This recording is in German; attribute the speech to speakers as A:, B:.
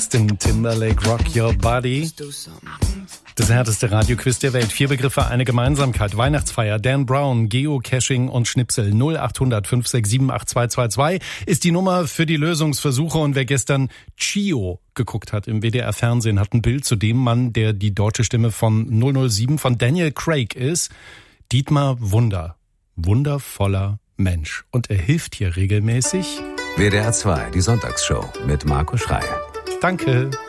A: Justin Timberlake, Rock Your Body. Das härteste Radioquiz der Welt. 4 Begriffe, eine Gemeinsamkeit. Weihnachtsfeier, Dan Brown, Geocaching und Schnipsel. 0800 567 8222 ist die Nummer für die Lösungsversuche. Und wer gestern Chio geguckt hat im WDR-Fernsehen, hat ein Bild zu dem Mann, der die deutsche Stimme von 007 von Daniel Craig ist. Dietmar Wunder. Wundervoller Mensch. Und er hilft hier regelmäßig.
B: WDR 2, die Sonntagsshow mit Marco Schreil.
A: Danke.